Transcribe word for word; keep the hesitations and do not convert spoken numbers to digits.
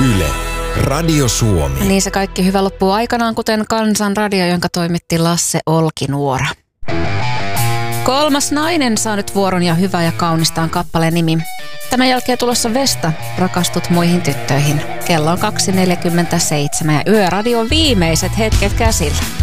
Yle, Radio Suomi. Niin se kaikki hyvä loppuu aikanaan, kuten Kansanradio, jonka toimitti Lasse Olkinuora. Kolmas nainen saa nyt vuoron ja hyvä ja kaunistaan kappaleen nimi. Tämän jälkeen tulossa Vesta, rakastut muihin tyttöihin. Kello on kaksi neljäkymmentäseitsemän ja Yöradion viimeiset hetket käsillä.